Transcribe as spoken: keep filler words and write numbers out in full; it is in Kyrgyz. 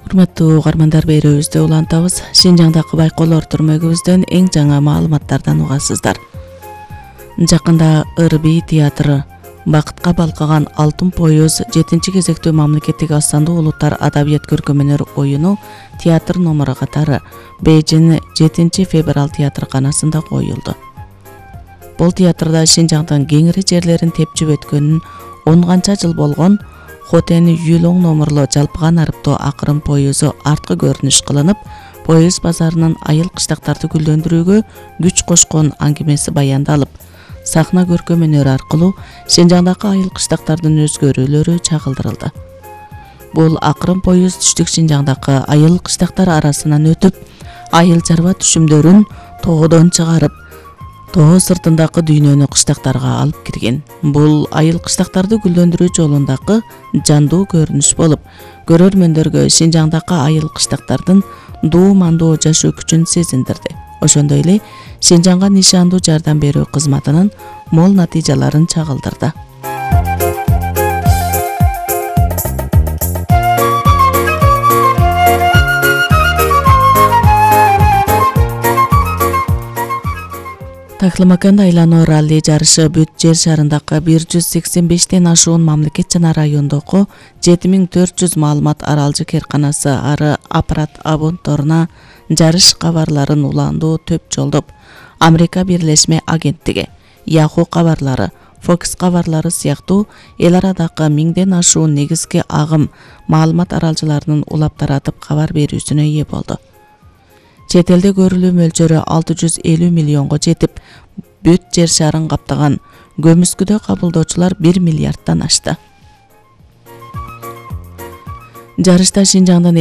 Урматтуу угармандар, берүүбүздө улантабыз. Шинжаңдагы байкоолор түрмөгүбүздөн эң жаңа маалыматтардан угасыздар. Жакында Ырбий театры бакытка балкыган алтын поюз жетинчи кезектүү мамлекеттик астандуу улуттар адабият көркөмөнөр оюну театр номуру катары Бейжин жетинчи февраль театрканасында коюлду. Бул театрда Шинжаңдын кеңири жерлерин тепчип өткөнүн он канча жыл болгон Хотен Юлоң номурлуу жалпыган арыптоо акырын поюзу арткы көрүнүш кылынып, поюз базарынын айыл кыштактарды гүлдөндүрүүгө күч кошкон аңгемеси баяндалып, сахна көркөмөнөрү аркылуу Шинжаңдагы айыл кыштактардын өзгөрүүлөрү чагылдырылды. Бул акырын поюз түштүк Шинжаңдагы айыл кыштактар арасынан өтүп, айыл чарба түшүмдөрүн тоодон чыгарып, тоо сыртындагы дүйнөнү кыштактарга алып кирген. Бул айыл кыштактарды гүлдөндүрүү жолундагы жандуу көрүнүш болуп, көрөрмөндөргө Шинжаңдагы айыл кыштактардын дуу-мандуу жашоо күчүн сезиндирди. Ошондой эле Шинжаңга нишандуу жардам берүү кызматынын мол натыйжаларын чагылдырды. Таклымаканда айлануу ралли жарышы бүт жер шарындагы бир жүз сексен бештен ашуун мамлекет жана райондогу жети миң төрт жүз маалымат аралжы керканасы ары аппарат абонторуна жарыш кабарларын уландуу төп жолдоп, Америка Бирлешме агенттиги, Yahoo кабарлары, Fox кабарлары сыяктуу эл арадагы миңден ашуун негизги агым маалымат аралжыларынын улап таратып кабар берүүсүнө ээ болду. Чет элде көрүлүү мөлчөрү алты жүз элүү миллионго жетип, бүт жер шарын каптаган көмүскүдө кабылдоочулар бир миллиардтан ашты. Жарышта Шинжаңдын